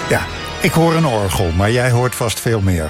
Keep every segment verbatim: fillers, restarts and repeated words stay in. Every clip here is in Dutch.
Ja, ik hoor een orgel, maar jij hoort vast veel meer.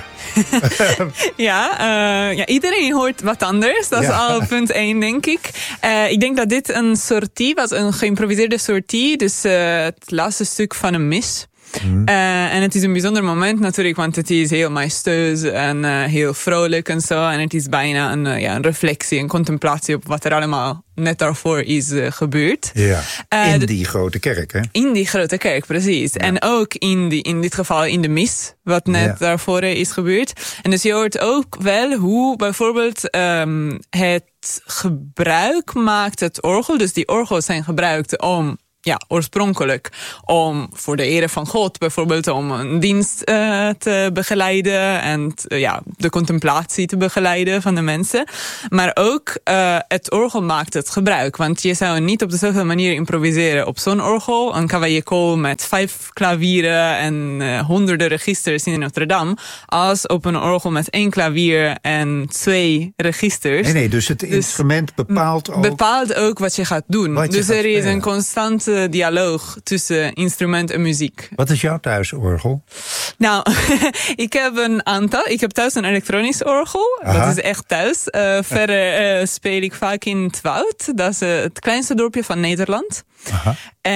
ja, uh, ja, iedereen hoort wat anders. Dat is ja. al punt één, denk ik. Uh, ik denk dat dit een sortie was, een geïmproviseerde sortie. Dus uh, het laatste stuk van een mis. Mm. Uh, en het is een bijzonder moment natuurlijk, want het is heel majestueus en uh, heel vrolijk en zo. En het is bijna een, uh, ja, een reflectie, een contemplatie op wat er allemaal net daarvoor is uh, gebeurd. Ja, in uh, die grote kerk, hè? In die grote kerk, precies. Ja. En ook in, die, in dit geval in de mis, wat net ja. daarvoor is gebeurd. En dus je hoort ook wel hoe bijvoorbeeld um, het gebruik maakt het orgel. Dus die orgels zijn gebruikt om... Ja, oorspronkelijk om voor de ere van God bijvoorbeeld om een dienst uh, te begeleiden en t, uh, ja, de contemplatie te begeleiden van de mensen. Maar ook uh, het orgel maakt het gebruik. Want je zou niet op dezelfde manier improviseren op zo'n orgel. Een cavaillé-kool met vijf klavieren en uh, honderden registers in Notre Dame. Als op een orgel met één klavier en twee registers. Nee, nee, dus het dus instrument bepaalt ook... Bepaalt ook wat je gaat doen. Wat dus er is een constante dialoog tussen instrument en muziek. Wat is jouw thuisorgel? Nou, ik heb een aantal. Ik heb thuis een elektronisch orgel. Aha. Dat is echt thuis. Uh, verder uh, speel ik vaak in het Woud. Dat is uh, het kleinste dorpje van Nederland. Aha.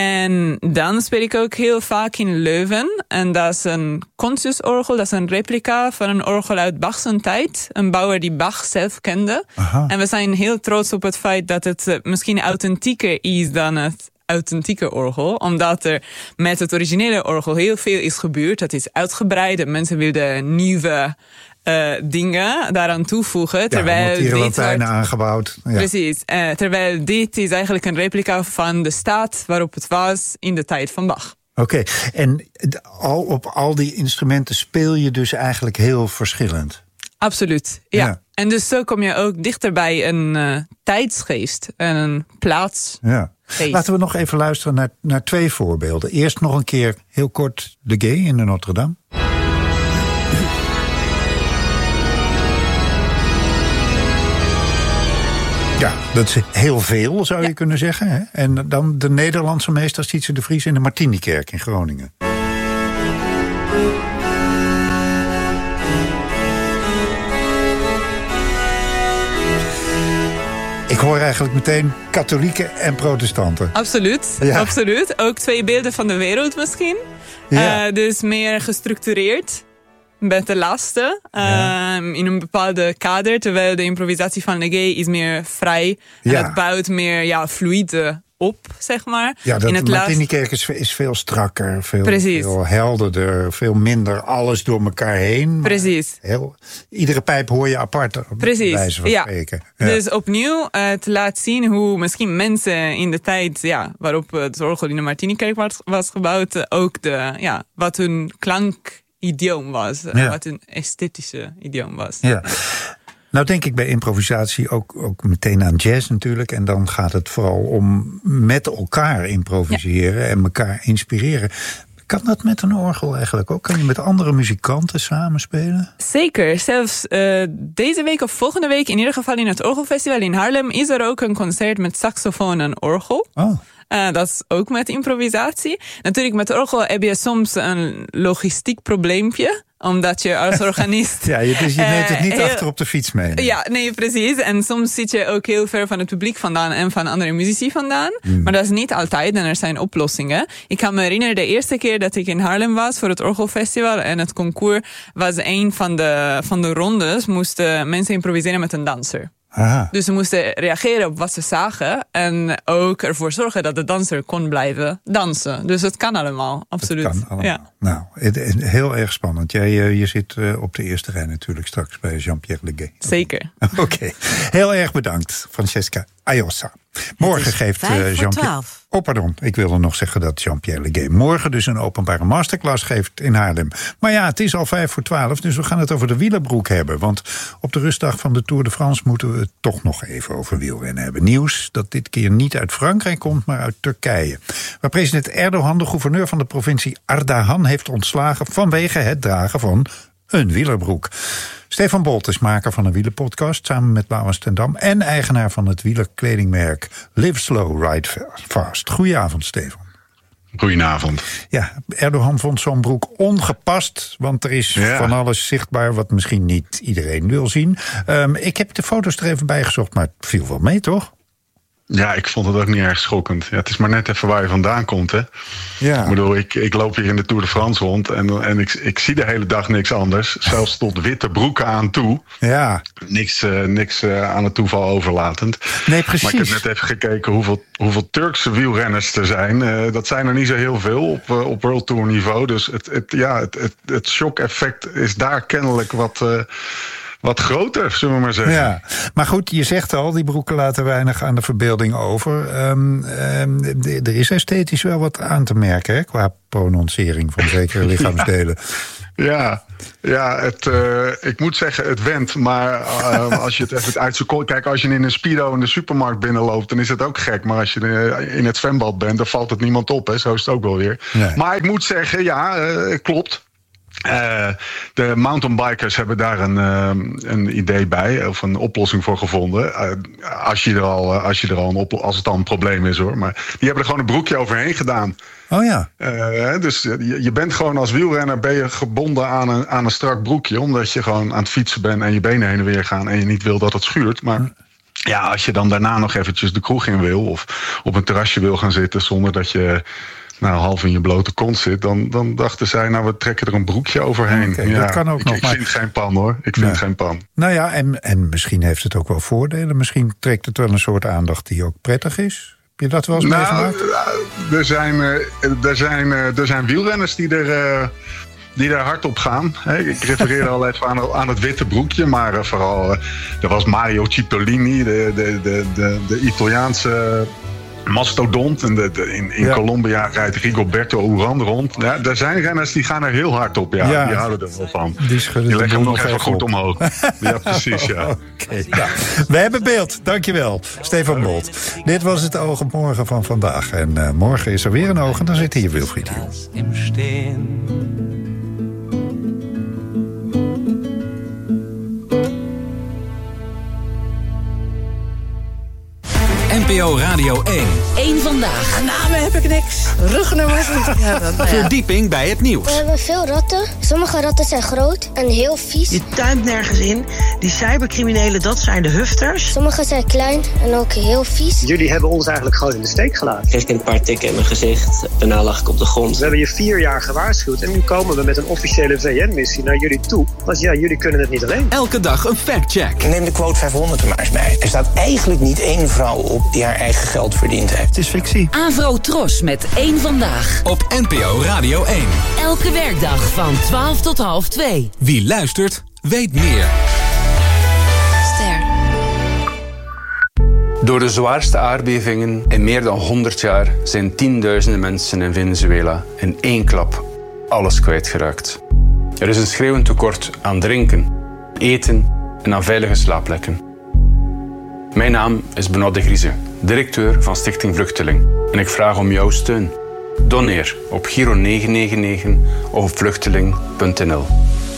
En dan speel ik ook heel vaak in Leuven. En dat is een Consus-orgel. Dat is een replica van een orgel uit Bach's tijd. Een bouwer die Bach zelf kende. Aha. En we zijn heel trots op het feit dat het uh, misschien authentieker is dan het authentieke orgel, omdat er met het originele orgel heel veel is gebeurd. Dat is uitgebreid en mensen wilden nieuwe uh, dingen daaraan toevoegen. Terwijl ja, hier Latijnen aangebouwd. Ja. Precies. Uh, terwijl dit is eigenlijk een replica van de staat waarop het was in de tijd van Bach. Oké, okay. En al, op al die instrumenten speel je dus eigenlijk heel verschillend? Absoluut, ja. ja. En dus zo kom je ook dichter bij een uh, tijdsgeest en een plaats. Ja. Laten we nog even luisteren naar, naar twee voorbeelden. Eerst nog een keer heel kort de Gay in de Notre Dame. Ja, dat is heel veel, zou je ja. kunnen zeggen. Hè? En dan de Nederlandse meester Sietse de Vries in de Martinikerk in Groningen. Ik hoor eigenlijk meteen katholieken en protestanten. Absoluut, ja. absoluut. Ook twee beelden van de wereld misschien. Ja. Uh, dus meer gestructureerd met de laatste. Uh, ja. In een bepaalde kader. Terwijl de improvisatie van Legay is meer vrij. En ja. het bouwt meer ja, fluide op, zeg maar. Ja, dat in het Martinikerk is, is veel strakker, veel, veel helderder, veel minder alles door elkaar heen. Precies. Heel, iedere pijp hoor je apart, Precies. wijze van ja. spreken. Ja. Dus opnieuw, uh, het laat zien hoe misschien mensen in de tijd ja, waarop het orgel in de Martinikerk was, was gebouwd, uh, ook de, ja, wat hun klankidioom was, ja. uh, wat hun esthetische idioom was. Ja. Nou denk ik bij improvisatie ook, ook meteen aan jazz natuurlijk. En dan gaat het vooral om met elkaar improviseren ja. en elkaar inspireren. Kan dat met een orgel eigenlijk ook? Kan je met andere muzikanten samenspelen? Zeker. Zelfs uh, deze week of volgende week, in ieder geval in het Orgelfestival in Haarlem, is er ook een concert met saxofoon en orgel. Oh. Uh, dat is ook met improvisatie. Natuurlijk, met orgel heb je soms een logistiek probleempje. Omdat je als organist... ja, je, dus je neemt het niet uh, achter op de fiets mee. Nee. Ja, nee, precies. En soms zit je ook heel ver van het publiek vandaan en van andere muzici vandaan. Mm. Maar dat is niet altijd en er zijn oplossingen. Ik kan me herinneren, de eerste keer dat ik in Haarlem was voor het Orgelfestival en het concours was een van de, van de rondes, moesten mensen improviseren met een danser. Aha. Dus ze moesten reageren op wat ze zagen en ook ervoor zorgen dat de danser kon blijven dansen. Dus het kan allemaal, absoluut. Het kan allemaal. Ja. Nou, heel erg spannend. Jij je zit op de eerste rij natuurlijk straks bij Jean-Pierre Legay. Zeker. Oké, okay. Heel erg bedankt, Francesca Ayossa. Morgen geeft uh, Jean-Pierre... Oh, pardon. Ik wilde nog zeggen dat Jean-Pierre Legay morgen dus een openbare masterclass geeft in Haarlem. Maar ja, het is al vijf voor twaalf, dus we gaan het over de wielerbroek hebben. Want op de rustdag van de Tour de France moeten we het toch nog even over wielrennen hebben. Nieuws dat dit keer niet uit Frankrijk komt, maar uit Turkije. Waar president Erdogan de gouverneur van de provincie Ardahan heeft ontslagen vanwege het dragen van een wielerbroek. Stefan Bolt is maker van een wielerpodcast samen met Laurens ten Dam en eigenaar van het wielerkledingmerk Live Slow, Ride Fast. Goedenavond, Stefan. Goedenavond. Ja, Erdogan vond zo'n broek ongepast, want er is ja. van alles zichtbaar wat misschien niet iedereen wil zien. Um, ik heb de foto's er even bij gezocht, maar het viel wel mee, toch? Ja, ik vond het ook niet erg schokkend. Ja, het is maar net even waar je vandaan komt, hè. Ja. Ik bedoel, ik, ik loop hier in de Tour de France rond en, en ik, ik zie de hele dag niks anders. Zelfs tot witte broeken aan toe. Ja. Niks, uh, niks uh, aan het toeval overlatend. Nee, precies. Maar ik heb net even gekeken hoeveel, hoeveel Turkse wielrenners er zijn. Uh, dat zijn er niet zo heel veel op, uh, op World Tour niveau. Dus het, het, ja, het, het, het shock-effect is daar kennelijk wat... Uh, Wat groter, zullen we maar zeggen. Ja, maar goed, je zegt al, die broeken laten weinig aan de verbeelding over. Um, um, er is esthetisch wel wat aan te merken, hè, qua prononcering van zekere lichaamsdelen. Ja, ja het, uh, ik moet zeggen, het went. Maar uh, als je het even uitzoekt... Kijk, als je in een speedo in de supermarkt binnenloopt... dan is het ook gek. Maar als je uh, in het zwembad bent, dan valt het niemand op. Hè. Zo is het ook wel weer. Nee. Maar ik moet zeggen, ja, uh, klopt. Uh, de mountainbikers hebben daar een, uh, een idee bij, of een oplossing voor gevonden. Uh, als, je er al, uh, als, je er al een op, als het al een probleem is, hoor. Maar die hebben er gewoon een broekje overheen gedaan. Oh ja. Uh, dus je, je bent gewoon als wielrenner ben je gebonden aan een, aan een strak broekje, omdat je gewoon aan het fietsen bent en je benen heen en weer gaan en je niet wil dat het schuurt. Maar ja, als je dan daarna nog eventjes de kroeg in wil of op een terrasje wil gaan zitten zonder dat je nou, half in je blote kont zit, dan, dan dachten zij, nou, we trekken er een broekje overheen. Okay, ja, dat kan ook ik, nog. Ik maar... vind geen pan, hoor. Ik vind nee. geen pan. Nou ja, en, en misschien heeft het ook wel voordelen. Misschien trekt het wel een soort aandacht die ook prettig is. Heb je dat wel eens nou, meegemaakt? Er zijn, er, zijn, er zijn wielrenners die er... die daar hard op gaan. Ik refereerde al even aan, aan het witte broekje, maar vooral, er was Mario Cipollini, de, de, de, de, de Italiaanse mastodont. En de, de, in in ja. Colombia rijdt Rigoberto Urán rond. Ja, er zijn renners die gaan er heel hard op. Ja, ja. Die houden er wel van. Die, die leggen hem nog even goed op. omhoog. Ja, precies, ja. Okay, ja. We hebben beeld. Dankjewel, Stefan Bolt. Dit was het Oog op Morgen van vandaag. En uh, morgen is er weer een oog en dan zit hier Wilfried Hiel. N P O Radio één. Eén vandaag. Namen heb ik niks. Rugnummers. Ja, dat, nou ja. Verdieping bij het nieuws. We hebben veel ratten. Sommige ratten zijn groot en heel vies. Je tuint nergens in. Die cybercriminelen, dat zijn de hufters. Sommige zijn klein en ook heel vies. Jullie hebben ons eigenlijk gewoon in de steek gelaten. Kreeg ik een paar tikken in mijn gezicht. Daarna lag ik op de grond. We hebben je vier jaar gewaarschuwd. En nu komen we met een officiële V N-missie naar jullie toe. Want ja, jullie kunnen het niet alleen. Elke dag een factcheck. Neem de quote vijfhonderd er maar eens bij. Er staat eigenlijk niet één vrouw op die haar eigen geld verdiend heeft. Het is fictie. Avro Tros met één vandaag. Op N P O Radio één. Elke werkdag van twaalf tot half twee. Wie luistert, weet meer. Ster. Door de zwaarste aardbevingen in meer dan honderd jaar zijn tienduizenden mensen in Venezuela in één klap alles kwijtgeraakt. Er is een schreeuwend tekort aan drinken, eten en aan veilige slaapplekken. Mijn naam is Benoît de Grieze, directeur van Stichting Vluchteling. En ik vraag om jouw steun. Doneer op Giro negen negen negen of op vluchteling punt n l.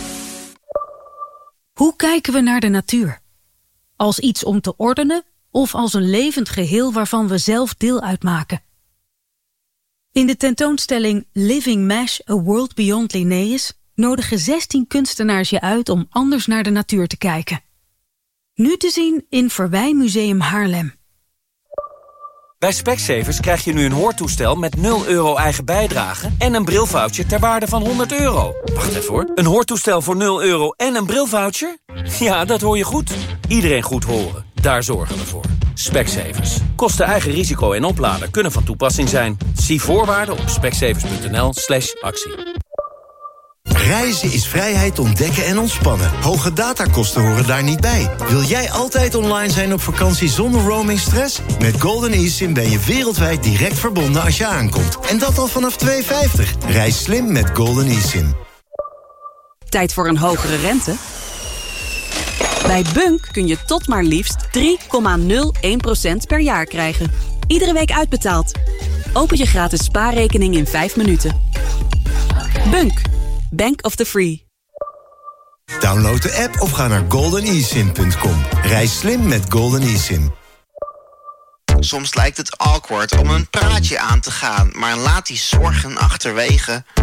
Hoe kijken we naar de natuur? Als iets om te ordenen of als een levend geheel waarvan we zelf deel uitmaken? In de tentoonstelling Living Mesh, A World Beyond Linnaeus nodigen zestien kunstenaars je uit om anders naar de natuur te kijken. Nu te zien in Verwijmuseum Haarlem. Bij Specsavers krijg je nu een hoortoestel met nul euro eigen bijdrage en een brilvoucher ter waarde van honderd euro. Wacht even hoor. Een hoortoestel voor nul euro en een brilvoucher? Ja, dat hoor je goed. Iedereen goed horen. Daar zorgen we voor. Specsavers. Kosten eigen risico en oplader kunnen van toepassing zijn. Zie voorwaarden op specsavers punt n l slash actie. Reizen is vrijheid ontdekken en ontspannen. Hoge datakosten horen daar niet bij. Wil jij altijd online zijn op vakantie zonder roamingstress? Met Golden eSIM ben je wereldwijd direct verbonden als je aankomt. En dat al vanaf twee euro vijftig. Reis slim met Golden eSIM. Tijd voor een hogere rente? Bij Bunk kun je tot maar liefst drie komma nul één procent per jaar krijgen. Iedere week uitbetaald. Open je gratis spaarrekening in vijf minuten. Bunk. Bank of the Free. Download de app of ga naar golden e sim punt com. Reis slim met Golden eSIM. Soms lijkt het awkward om een praatje aan te gaan, maar laat die zorgen achterwege.